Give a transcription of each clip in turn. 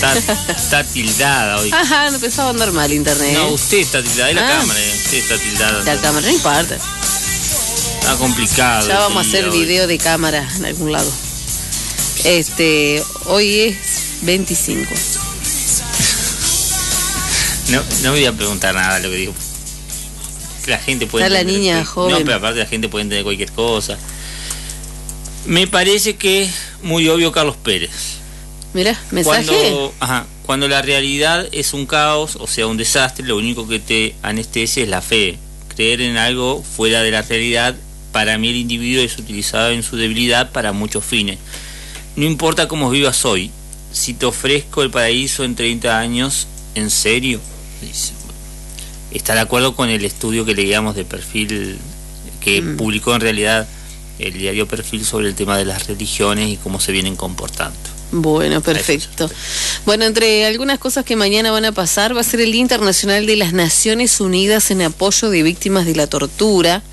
está tildada hoy. Ajá, no pensaba andar mal internet. No, usted está tildada, es la cámara, usted está tildada. La cámara, no importa. Está complicado. Ya vamos a hacer video de cámara en algún lado. Hoy es 25. No me voy a preguntar nada lo que digo. La gente puede está la niña joven. No, pero aparte la gente puede entender cualquier cosa. Me parece que es muy obvio Carlos Pérez. Mirá, mensaje. Cuando la realidad es un caos, o sea, un desastre, lo único que te anestesia es la fe. Creer en algo fuera de la realidad, para mí el individuo es utilizado en su debilidad para muchos fines. No importa cómo vivas hoy, si te ofrezco el paraíso en 30 años, ¿en serio? Dice. Está de acuerdo con el estudio que leíamos de Perfil, que publicó en realidad el diario Perfil sobre el tema de las religiones y cómo se vienen comportando. Bueno, perfecto. Bueno, entre algunas cosas que mañana van a pasar, va a ser el Día Internacional de las Naciones Unidas en apoyo de víctimas de la tortura.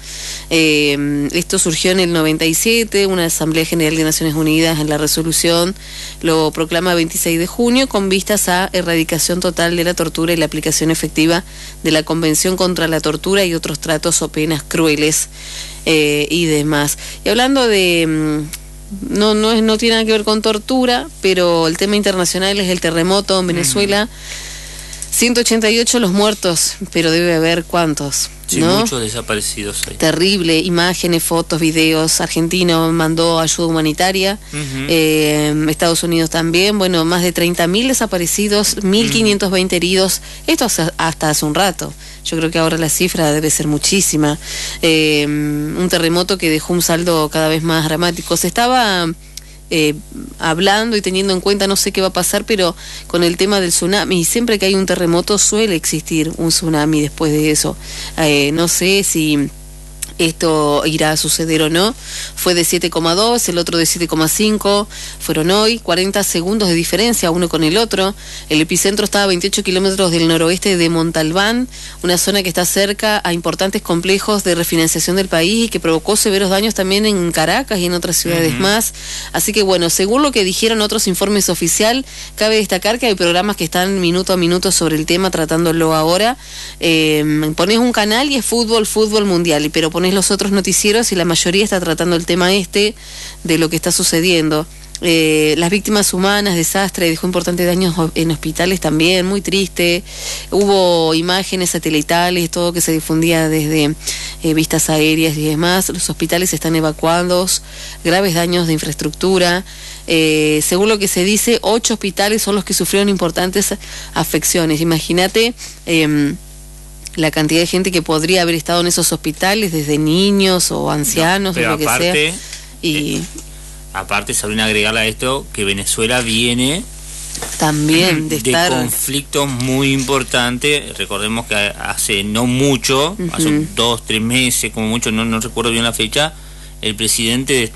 Esto surgió en el 97, una Asamblea General de Naciones Unidas en la resolución lo proclama 26 de junio con vistas a erradicación total de la tortura y la aplicación efectiva de la Convención contra la Tortura y otros tratos o penas crueles y demás. Y hablando de... No tiene nada que ver con tortura, pero el tema internacional es el terremoto en Venezuela. 188 los muertos, pero debe haber ¿cuántos? Sí, ¿no? Muchos desaparecidos ahí. Terrible, imágenes, fotos, videos. Argentina mandó ayuda humanitaria, Estados Unidos también. Bueno, más de 30.000 desaparecidos, 1.520 heridos. Esto hasta hace un rato. Yo creo que ahora la cifra debe ser muchísima. Un terremoto que dejó un saldo cada vez más dramático. Se estaba hablando y teniendo en cuenta, no sé qué va a pasar, pero con el tema del tsunami, siempre que hay un terremoto suele existir un tsunami después de eso. No sé si esto irá a suceder o no. Fue de 7,2, el otro de 7,5, fueron hoy 40 segundos de diferencia uno con el otro. El epicentro estaba a 28 kilómetros del noroeste de Montalbán, una zona que está cerca a importantes complejos de refinanciación del país y que provocó severos daños también en Caracas y en otras ciudades más. Así que bueno, según lo que dijeron otros informes oficial, cabe destacar que hay programas que están minuto a minuto sobre el tema tratándolo ahora. Ponés un canal y es fútbol mundial, pero ponés los otros noticieros y la mayoría está tratando el tema de lo que está sucediendo. Las víctimas humanas, desastre, dejó importantes daños en hospitales también, muy triste. Hubo imágenes satelitales, todo que se difundía desde vistas aéreas y demás. Los hospitales están evacuados, graves daños de infraestructura. Según lo que se dice, 8 hospitales son los que sufrieron importantes afecciones. Imagínate la cantidad de gente que podría haber estado en esos hospitales, desde niños o ancianos, o lo que sea. Y aparte, Sabrina, agregarle a esto que Venezuela viene también de estar conflictos muy importantes. Recordemos que hace no mucho, hace 2-3 meses, como mucho, no recuerdo bien la fecha, el presidente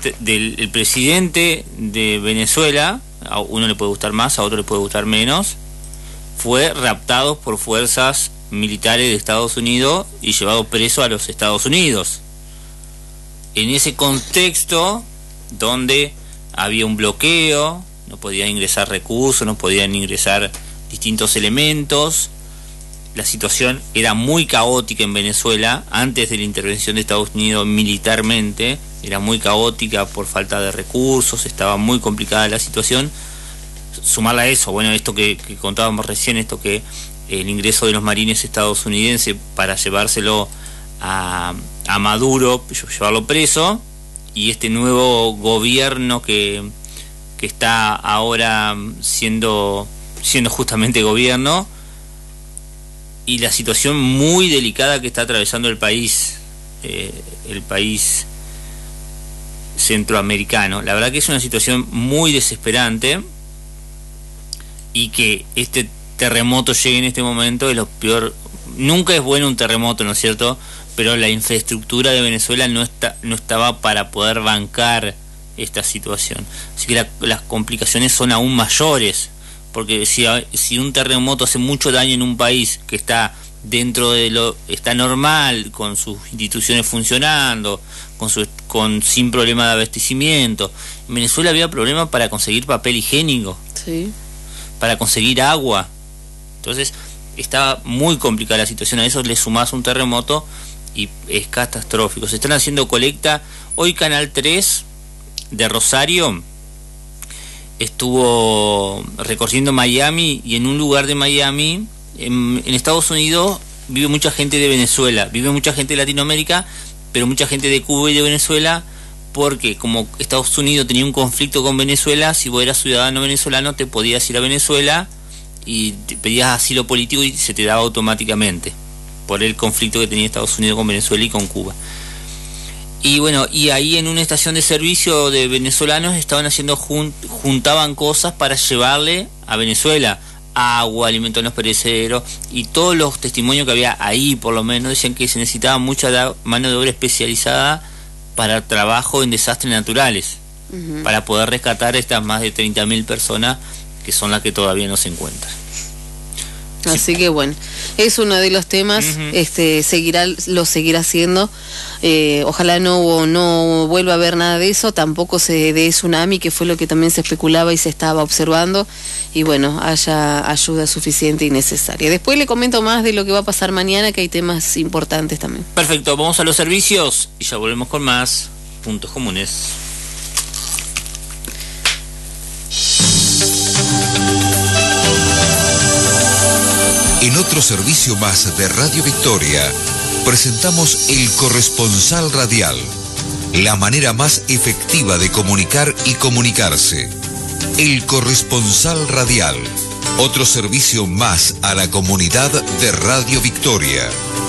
de Venezuela, a uno le puede gustar más, a otro le puede gustar menos, fue raptado por fuerzas militares de Estados Unidos y llevado preso a los Estados Unidos. En ese contexto donde había un bloqueo, no podían ingresar recursos, no podían ingresar distintos elementos, la situación era muy caótica en Venezuela antes de la intervención de Estados Unidos militarmente, era muy caótica por falta de recursos, estaba muy complicada la situación. Sumarle a eso, bueno, esto que contábamos recién, esto que el ingreso de los marines estadounidenses para llevárselo a Maduro, llevarlo preso, y este nuevo gobierno que está ahora siendo justamente gobierno, y la situación muy delicada que está atravesando el país centroamericano. La verdad que es una situación muy desesperante, y que este terremoto llegue en este momento es lo peor. Nunca es bueno un terremoto, ¿no es cierto? Pero la infraestructura de Venezuela no estaba para poder bancar esta situación. Así que las complicaciones son aún mayores, porque si un terremoto hace mucho daño en un país que está dentro de está normal, con sus instituciones funcionando, sin problema de abastecimiento. En Venezuela había problemas para conseguir papel higiénico. Sí. para conseguir agua. Entonces está muy complicada la situación. A eso le sumás un terremoto y es catastrófico. Se están haciendo colecta. Hoy Canal 3 de Rosario estuvo recorriendo Miami, y en un lugar de Miami, en Estados Unidos, vive mucha gente de Venezuela, vive mucha gente de Latinoamérica, pero mucha gente de Cuba y de Venezuela, porque como Estados Unidos tenía un conflicto con Venezuela, si vos eras ciudadano venezolano te podías ir a Venezuela y te pedías asilo político y se te daba automáticamente, por el conflicto que tenía Estados Unidos con Venezuela y con Cuba. Y bueno, y ahí en una estación de servicio de venezolanos estaban haciendo, juntaban cosas para llevarle a Venezuela, agua, alimentos no perecederos, y todos los testimonios que había ahí, por lo menos, decían que se necesitaba mucha mano de obra especializada para trabajo en desastres naturales, para poder rescatar estas más de 30.000 personas que son las que todavía no se encuentran. Así que bueno, es uno de los temas, lo seguirá haciendo. Ojalá no vuelva a haber nada de eso, tampoco se dé tsunami, que fue lo que también se especulaba y se estaba observando, y bueno, haya ayuda suficiente y necesaria. Después le comento más de lo que va a pasar mañana, que hay temas importantes también. Perfecto, vamos a los servicios y ya volvemos con más Puntos Comunes. En otro servicio más de Radio Victoria, presentamos El Corresponsal Radial, la manera más efectiva de comunicar y comunicarse. El Corresponsal Radial, otro servicio más a la comunidad de Radio Victoria.